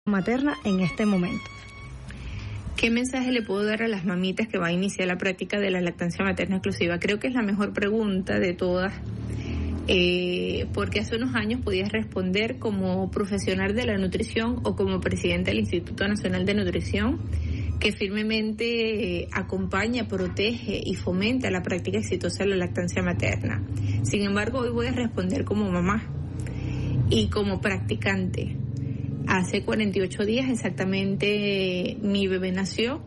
materna en este momento. ¿Qué mensaje le puedo dar a las mamitas que van a iniciar la práctica de la lactancia materna exclusiva? Creo que es la mejor pregunta de todas, porque hace unos años podías responder como profesional de la nutrición o como presidente del Instituto Nacional de Nutrición, que firmemente acompaña, protege y fomenta la práctica exitosa de la lactancia materna. Sin embargo, hoy voy a responder como mamá y como practicante. Hace 48 días exactamente mi bebé nació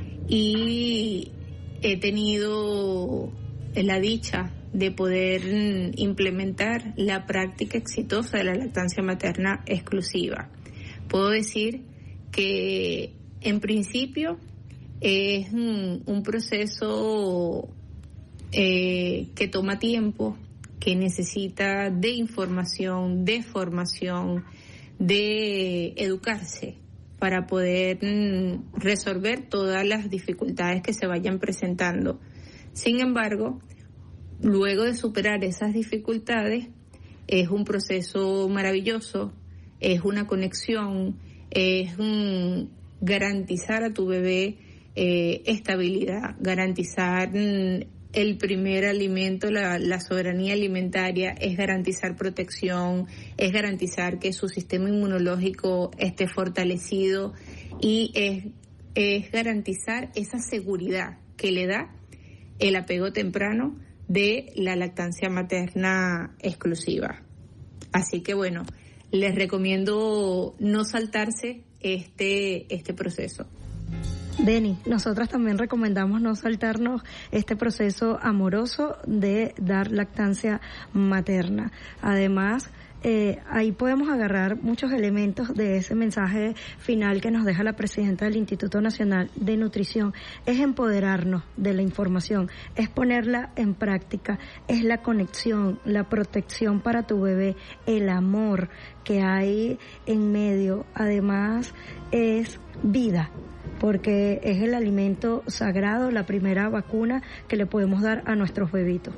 y he tenido la dicha de poder implementar la práctica exitosa de la lactancia materna exclusiva. Puedo decir que en principio es un proceso que toma tiempo, que necesita de información, de formación, de educarse para poder resolver todas las dificultades que se vayan presentando. Sin embargo, luego de superar esas dificultades, es un proceso maravilloso, es una conexión, es garantizar a tu bebé estabilidad, garantizar el primer alimento, la soberanía alimentaria, es garantizar protección, es garantizar que su sistema inmunológico esté fortalecido y es garantizar esa seguridad que le da el apego temprano de la lactancia materna exclusiva. Así que bueno, les recomiendo no saltarse este proceso. Deni, nosotras también recomendamos no saltarnos este proceso amoroso de dar lactancia materna. Además, ahí podemos agarrar muchos elementos de ese mensaje final que nos deja la presidenta del Instituto Nacional de Nutrición. Es empoderarnos de la información, es ponerla en práctica, es la conexión, la protección para tu bebé, el amor que hay en medio. Además, es vida, porque es el alimento sagrado, la primera vacuna que le podemos dar a nuestros bebitos.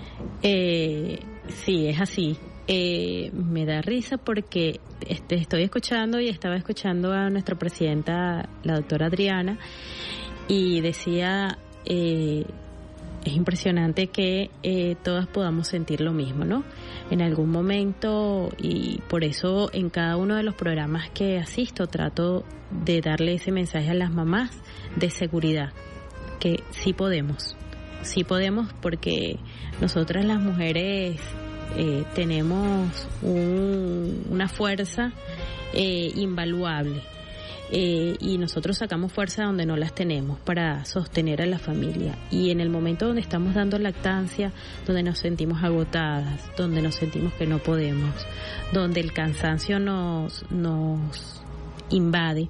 Sí, es así. Me da risa porque estoy escuchando y estaba escuchando a nuestra presidenta, la doctora Adriana, y decía, es impresionante que todas podamos sentir lo mismo, ¿no? En algún momento, y por eso en cada uno de los programas que asisto trato de darle ese mensaje a las mamás de seguridad, que sí podemos porque nosotras las mujeres tenemos una fuerza invaluable. Y nosotros sacamos fuerza donde no las tenemos para sostener a la familia, y en el momento donde estamos dando lactancia, donde nos sentimos agotadas, donde nos sentimos que no podemos, donde el cansancio nos invade,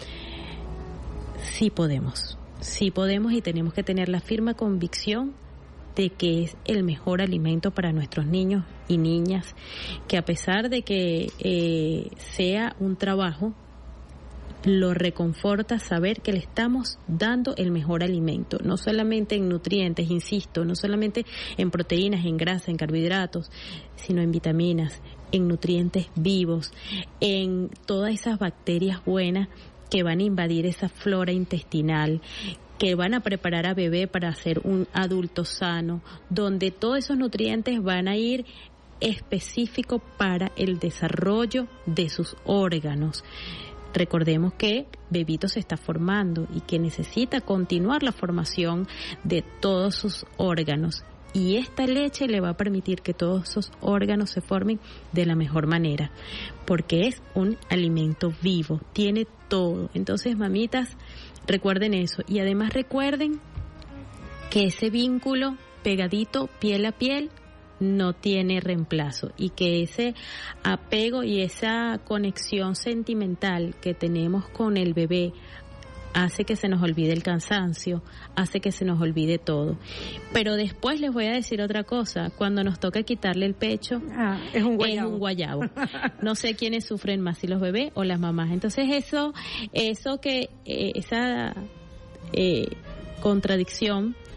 sí podemos y tenemos que tener la firme convicción de que es el mejor alimento para nuestros niños y niñas, que a pesar de que sea un trabajo, lo reconforta saber que le estamos dando el mejor alimento, no solamente en nutrientes, insisto, no solamente en proteínas, en grasa, en carbohidratos, sino en vitaminas, en nutrientes vivos, en todas esas bacterias buenas que van a invadir esa flora intestinal, que van a preparar a bebé para ser un adulto sano, donde todos esos nutrientes van a ir específico para el desarrollo de sus órganos. Recordemos que bebito se está formando y que necesita continuar la formación de todos sus órganos, y esta leche le va a permitir que todos esos órganos se formen de la mejor manera, porque es un alimento vivo, tiene todo. Entonces, mamitas, recuerden eso, y además recuerden que ese vínculo pegadito, piel a piel, no tiene reemplazo, y que ese apego y esa conexión sentimental que tenemos con el bebé hace que se nos olvide el cansancio, hace que se nos olvide todo. Pero después les voy a decir otra cosa: cuando nos toca quitarle el pecho, es un guayabo. No sé quiénes sufren más, si los bebés o las mamás. Entonces esa contradicción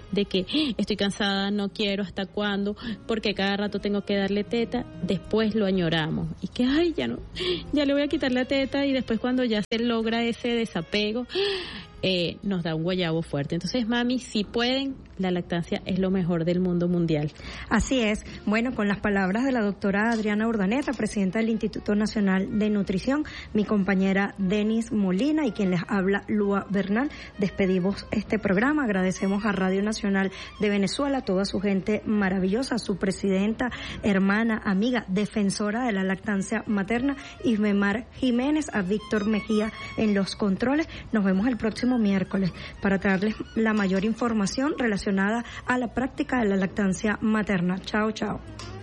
de que estoy cansada, no quiero, hasta cuándo, porque cada rato tengo que darle teta, después lo añoramos. Y que, ay, ya le voy a quitar la teta, y después cuando ya se logra ese desapego, nos da un guayabo fuerte. Entonces, mami, si pueden, la lactancia es lo mejor del mundo mundial. Así es. Bueno, con las palabras de la doctora Adriana Urdaneta, presidenta del Instituto Nacional de Nutrición, mi compañera Denis Molina y quien les habla, Lua Bernal, despedimos este programa. Agradecemos a Radio Nacional de Venezuela, a toda su gente maravillosa, a su presidenta, hermana, amiga, defensora de la lactancia materna, Ismemar Jiménez, a Víctor Mejía en los controles. Nos vemos el próximo miércoles para traerles la mayor información relacionada a la práctica de la lactancia materna. Chao, chao.